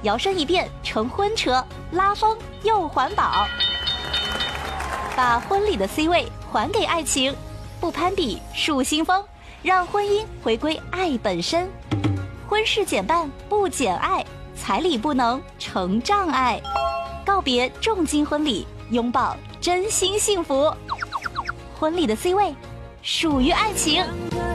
摇身一变成婚车，拉风又环保。把婚礼的 C 位还给爱情，不攀比树新风，让婚姻回归爱本身。婚事减半不减爱，彩礼不能成障碍。告别重金婚礼，拥抱真心幸福。婚礼的 C 位属于爱情。